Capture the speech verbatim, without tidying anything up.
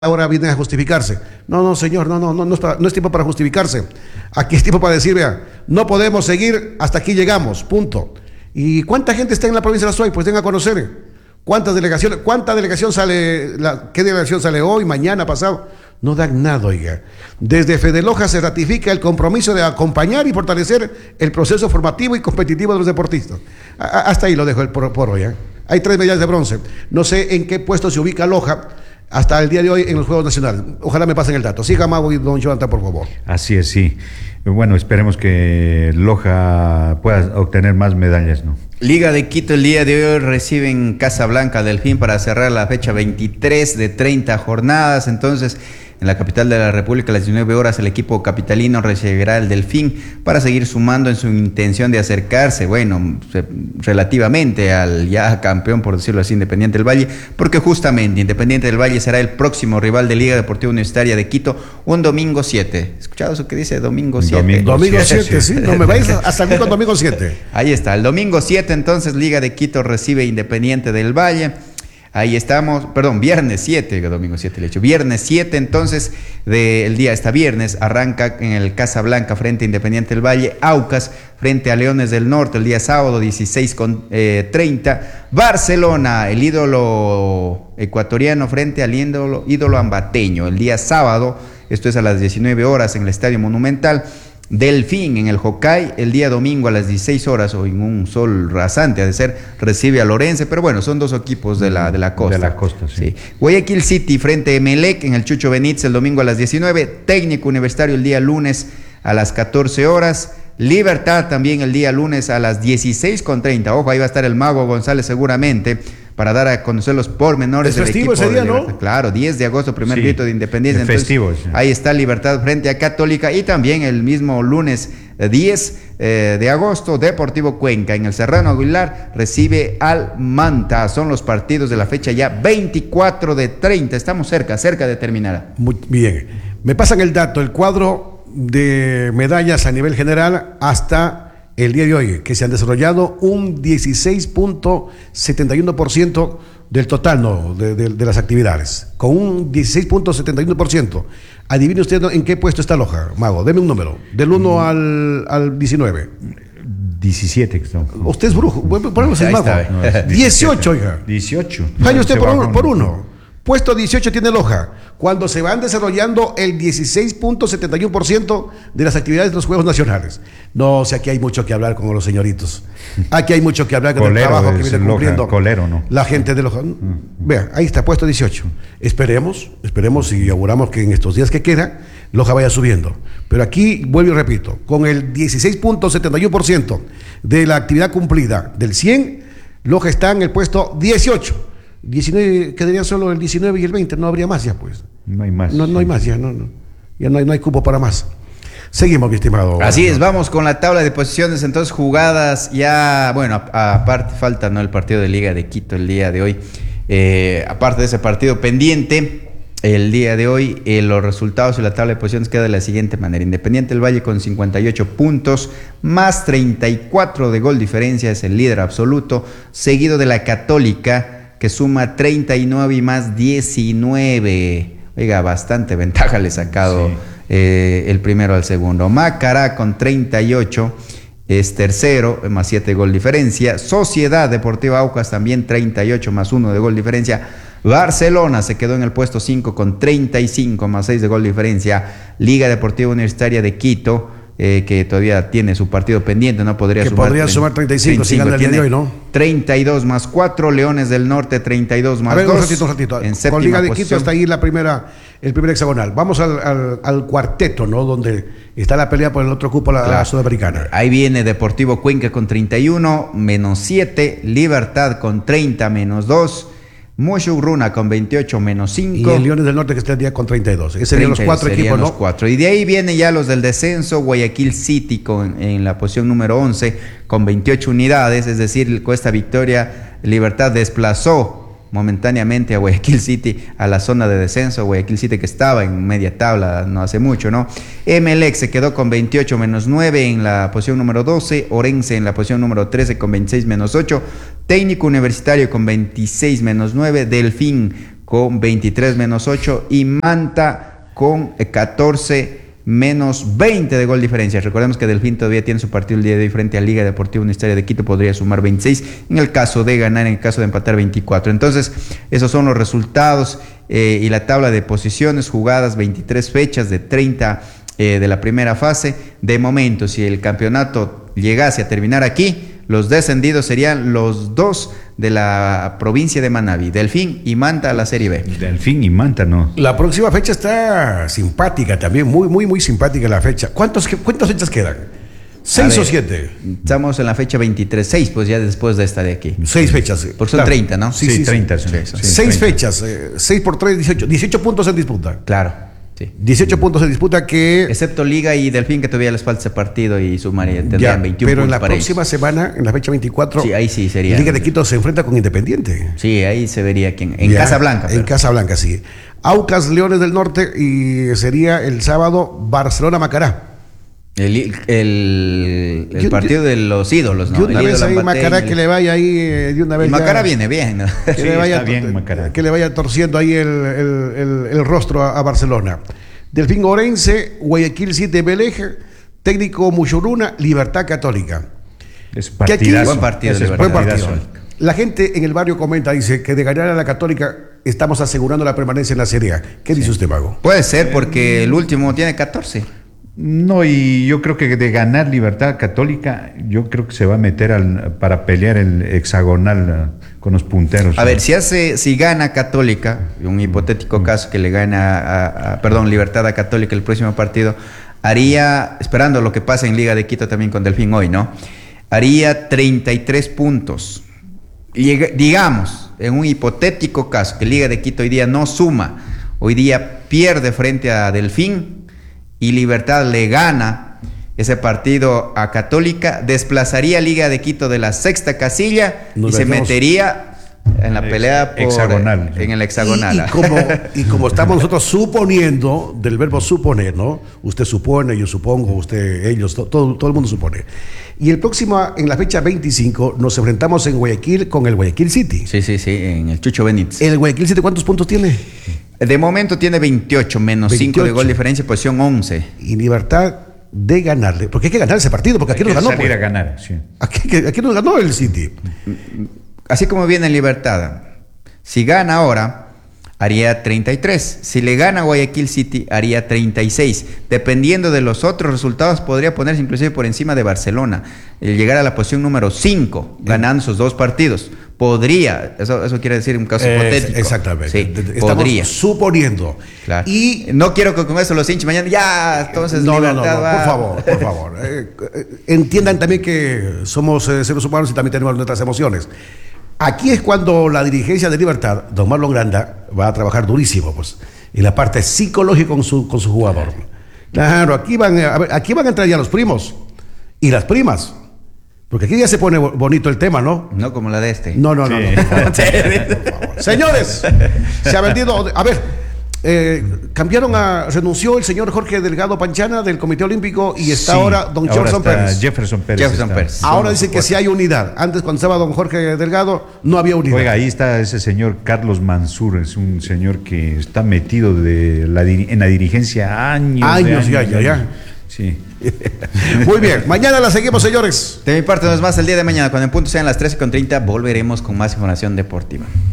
ahora vienen a justificarse. No, no, señor, no, no, no, no es, para, no es tiempo para justificarse. Aquí es tiempo para decir, vea, no podemos seguir, hasta aquí llegamos, punto. ¿Y cuánta gente está en la provincia de Azuay? Pues den a conocer. ¿Cuántas delegaciones, cuánta delegación sale, la, qué delegación sale hoy, mañana, pasado? No dan nada, oiga. Desde Fedeloja se ratifica el compromiso de acompañar y fortalecer el proceso formativo y competitivo de los deportistas. A, a, hasta ahí lo dejo el por, por hoy, ¿eh? Hay tres medallas de bronce. No sé en qué puesto se ubica Loja hasta el día de hoy en los Juegos Nacionales. Ojalá me pasen el dato. Siga, Mago y don Jonathan, por favor. Así es, sí. Bueno, esperemos que Loja pueda obtener más medallas, ¿no? Liga de Quito el día de hoy recibe en Casablanca Delfín para cerrar la fecha veintitrés de treinta jornadas. Entonces, en la capital de la República, a las diecinueve horas, el equipo capitalino recibirá el Delfín para seguir sumando en su intención de acercarse, bueno, relativamente al ya campeón, por decirlo así, Independiente del Valle, porque justamente Independiente del Valle será el próximo rival de Liga Deportiva Universitaria de Quito un domingo siete. ¿Escuchado eso que dice domingo siete? Domingo, domingo siete, sí, no me vais a salir con domingo siete. Ahí está, el domingo siete, entonces Liga de Quito recibe Independiente del Valle. Ahí estamos, perdón, viernes siete, domingo siete le he hecho, viernes siete, entonces, del día, hasta viernes, arranca en el Casablanca frente a Independiente del Valle, Aucas frente a Leones del Norte, el día sábado, dieciséis con treinta, Barcelona, el ídolo ecuatoriano frente al ídolo, ídolo ambateño, el día sábado, esto es a las diecinueve horas en el Estadio Monumental. Delfín en el Jocay, el día domingo a las dieciséis horas, o en un sol rasante, ha de ser, recibe a Lorense, pero bueno, son dos equipos de la, de la costa. De la costa, sí. sí. Guayaquil City frente a Emelec en el Chucho Benítez el domingo a las diecinueve, Técnico Universitario el día lunes a las catorce horas, Libertad también el día lunes a las dieciséis con treinta, ojo, ahí va a estar el Mago González seguramente, para dar a conocer los pormenores del equipo. Es festivo ese día, ¿no? ¿no? Claro, diez de agosto, primer sí, grito de independencia. Entonces, festivo. Sí. Ahí está Libertad frente a Católica y también el mismo lunes diez eh, de agosto, Deportivo Cuenca en el Serrano Aguilar recibe al Manta. Son los partidos de la fecha ya veinticuatro de treinta. Estamos cerca, cerca de terminar. Muy bien. Me pasan el dato, el cuadro de medallas a nivel general hasta el día de hoy, que se han desarrollado un dieciséis punto setenta y uno por ciento del total, no, de, de, de las actividades, con un dieciséis punto setenta y uno por ciento. Adivine usted en qué puesto está Loja, Mago, deme un número, del uno mm. al, al diecinueve. diecisiete. No. Usted es brujo, ponemos el Mago. No, es dieciocho, oiga. dieciocho. Vaya usted por uno, por uno. Puesto dieciocho tiene Loja, cuando se van desarrollando el dieciséis punto setenta y uno por ciento de las actividades de los Juegos Nacionales. No, o sea, aquí hay mucho que hablar con los señoritos. Aquí hay mucho que hablar con el trabajo que viene cumpliendo Loja, colero, ¿no? la gente de Loja. Mm. Vea, ahí está, puesto dieciocho. Esperemos, esperemos y auguramos que en estos días que quedan, Loja vaya subiendo. Pero aquí, vuelvo y repito, con el dieciséis punto setenta y uno por ciento de la actividad cumplida del cien, Loja está en el puesto dieciocho. diecinueve, quedarían solo el diecinueve y el veinte, no habría más ya, pues. No hay más. No, no hay más ya, no, no. Ya no hay, no hay cupo para más. Seguimos, mi estimado. Así es, vamos con la tabla de posiciones, entonces jugadas ya, bueno, aparte falta, ¿no?, el partido de Liga de Quito el día de hoy. Eh, aparte de ese partido pendiente, el día de hoy eh, los resultados y la tabla de posiciones queda de la siguiente manera. Independiente del Valle con cincuenta y ocho puntos, más treinta y cuatro de gol diferencia, es el líder absoluto, seguido de la Católica, que suma treinta y nueve y más diecinueve. Oiga, bastante ventaja le ha sacado sí. eh, el primero al segundo. Macará con treinta y ocho es tercero, más siete gol diferencia. Sociedad Deportiva Aucas también treinta y ocho más uno de gol diferencia. Barcelona se quedó en el puesto cinco con treinta y cinco más seis de gol diferencia. Liga Deportiva Universitaria de Quito, Eh, que todavía tiene su partido pendiente, no podría que sumar. podría sumar treinta y cinco, si gana el día de hoy, ¿no? treinta y dos más cuatro, Leones del Norte treinta y dos más dos. A ver, dos. un ratito, un ratito. En Con Liga de posición. Quito hasta ahí la primera, el primer hexagonal. Vamos al, al, al cuarteto, ¿no? Donde está la pelea por el otro cupo, la, claro. la sudamericana. Ahí viene Deportivo Cuenca con treinta y uno, menos siete, Libertad con treinta, menos dos, Moshurruna con veintiocho, menos cinco. Y el Leones del Norte que está el día con treinta y dos. Esos serían los cuatro equipos, ¿no? Los cuatro. Y de ahí vienen ya los del descenso. Guayaquil City con, en la posición número once con veintiocho unidades. Es decir, con esta victoria, Libertad desplazó momentáneamente a Guayaquil City a la zona de descenso. Guayaquil City que estaba en media tabla no hace mucho, ¿no? Emelec se quedó con veintiocho menos nueve en la posición número doce. Orense en la posición número trece con veintiséis menos ocho. Técnico Universitario con veintiséis menos nueve. Delfín con veintitrés menos ocho y Manta con catorce menos veinte de gol diferencia. Recordemos que Delfín todavía tiene su partido el día de hoy frente a Liga Deportiva Universitaria de Quito, podría sumar veintiséis en el caso de ganar, en el caso de empatar veinticuatro. Entonces, esos son los resultados eh, y la tabla de posiciones jugadas, veintitrés fechas de treinta eh, de la primera fase. De momento, si el campeonato llegase a terminar aquí, los descendidos serían los dos de la provincia de Manabí, Delfín y Manta a la Serie B. Delfín y Manta, no. La próxima fecha está simpática también, muy, muy, muy simpática la fecha. ¿Cuántos, ¿Cuántas fechas quedan? ¿Seis o siete? Estamos en la fecha veintitrés, seis, pues ya después de esta de aquí. Seis fechas. Porque son claro. treinta, ¿no? Sí, Sí, sí, treinta. sí. Sí, Sí, sí, seis treinta. fechas, eh, seis por tres, dieciocho. dieciocho puntos en disputa. Claro. Sí. dieciocho puntos en disputa que... Excepto Liga y Delfín, que todavía les falta ese partido y sumaría, tendrían Ya, veintiuno pero en puntos la para próxima ellos. semana, en la fecha veinticuatro, Sí, ahí sí sería. Liga de Quito se enfrenta con Independiente. Sí, ahí se vería quién. En Ya, Casablanca. En pero. Casablanca, sí. Aucas Leones del Norte y sería el sábado Barcelona-Macará. El, el, el Yo- partido de los ídolos, ¿no? De una El vez ídolo ahí Ambateño, Macará el- que le vaya ahí eh, de una vez. Y Macará ya- viene bien, ¿no? Que, Sí, le vaya, está bien, Macará. que le vaya torciendo ahí el, el- el- el rostro a, a Barcelona. Delfín Orense, Guayaquil siete Beleje, Técnico Muchuruna, Libertad Católica. Es Que aquí- partidazo. Buen partido, Ese es de Buen verdad. partidazo. partido. La gente en el barrio comenta, dice que de ganar a la Católica estamos asegurando la permanencia en la Serie A. ¿Qué dice usted, Mago? Puede ser porque el último tiene catorce. No, y yo creo que de ganar Libertad Católica, yo creo que se va a meter al, para pelear el hexagonal uh, con los punteros. A ver, si hace, si gana Católica, un hipotético caso que le gana a, a- perdón, Libertad a Católica el próximo partido, haría, esperando lo que pasa en Liga de Quito también con Delfín hoy, ¿no? Haría treinta y tres puntos. Y llega- digamos, en un hipotético caso que Liga de Quito hoy día no suma, hoy día pierde frente a Delfín y Libertad le gana ese partido a Católica, desplazaría a Liga de Quito de la sexta casilla Nos y se metemos- metería en la Ex- pelea por, hexagonal. en el hexagonal. Y, y como, y como estamos nosotros suponiendo, del verbo suponer, ¿no? Usted supone, yo supongo, usted, ellos, to- todo, todo el mundo supone. Y el próximo, en la fecha veinticinco, nos enfrentamos en Guayaquil con el Guayaquil City. Sí, sí, sí, en el Chucho Benítez. ¿El Guayaquil City cuántos puntos tiene? De momento tiene veintiocho, menos cinco de veintiocho. gol diferencia, posición once. Y Libertad de ganarle. Porque hay que ganar ese partido, porque aquí Hay nos que ganó. salir pues. a ganar, sí. Aquí, aquí nos ganó el City. Así como viene en Libertad, si gana ahora, haría treinta y tres. Si le gana a Guayaquil City, haría treinta y seis. Dependiendo de los otros resultados, podría ponerse inclusive por encima de Barcelona, el llegar a la posición número cinco, ganando sus dos partidos. Podría, eso, eso quiere decir un caso Eh, hipotético. exactamente. Sí, Estamos podría. suponiendo. Claro. Y no quiero que con eso los hinchas mañana, ya, entonces no, no, no, Libertad no, va- por favor, por favor. Eh, eh, entiendan también que somos eh, seres humanos y también tenemos nuestras emociones. Aquí es cuando la dirigencia de Libertad, don Marlon Granda, va a trabajar durísimo, pues, en la parte psicológica con su, con su jugador. Claro, aquí van, a ver, aquí van a entrar ya los primos y las primas. Porque aquí ya se pone bo- bonito el tema, ¿no? No como la de este. No, no, no. Sí. no, por favor, por favor. Señores, se ha vendido. A ver, eh, cambiaron a. Renunció el señor Jorge Delgado Panchana del Comité Olímpico y está Sí, ahora don ahora Jefferson está Pérez. Jefferson Pérez. Jefferson está. Pérez. Ahora Somos dicen que fuertes. sí hay unidad. Antes, cuando estaba don Jorge Delgado, no había unidad. Oiga, ahí está ese señor Carlos Mansur, es un señor que está metido de la diri- en la dirigencia años. de Años y años, ya. Sí. Muy bien, mañana la seguimos, señores. De mi parte, no es más, el día de mañana, cuando en punto sean las trece con treinta, volveremos con más información deportiva.